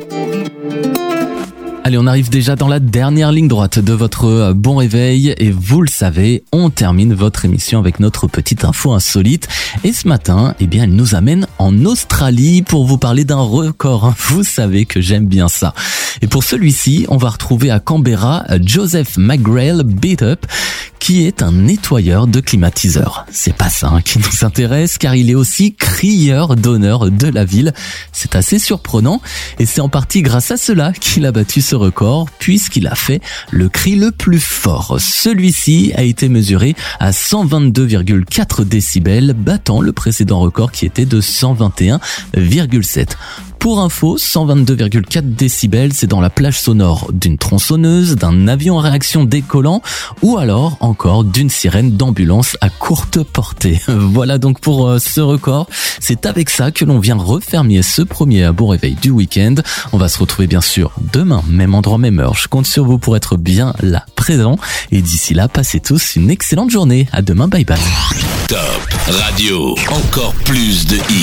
Allez, on arrive déjà dans la dernière ligne droite de votre bon réveil et vous le savez, on termine votre émission avec notre petite info insolite. Et ce matin, eh bien, elle nous amène en Australie pour vous parler d'un record. Vous savez que j'aime bien ça. Et pour celui-ci, on va retrouver à Canberra Joseph McGrail Beat-Up, qui est un nettoyeur de climatiseurs. C'est pas ça qui nous intéresse, car il est aussi crieur d'honneur de la ville. C'est assez surprenant, et c'est en partie grâce à cela qu'il a battu ce record, puisqu'il a fait le cri le plus fort. Celui-ci a été mesuré à 122,4 décibels, battant le précédent record qui était de 121,7. Pour info, 122,4 décibels, c'est dans la plage sonore d'une tronçonneuse, d'un avion à réaction décollant ou alors encore d'une sirène d'ambulance à courte portée. Voilà donc pour ce record. C'est avec ça que l'on vient refermer ce premier bon réveil du week-end. On va se retrouver bien sûr demain, même endroit, même heure. Je compte sur vous pour être bien là, présent. Et d'ici là, passez tous une excellente journée. À demain, bye bye. Top Radio, encore plus de hits.